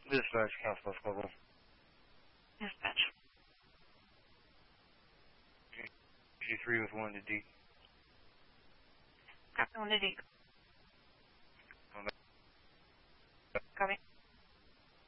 Dispatch, Council Global. Dispatch. G3 with 1 to D. Copy 1 to D. Copy.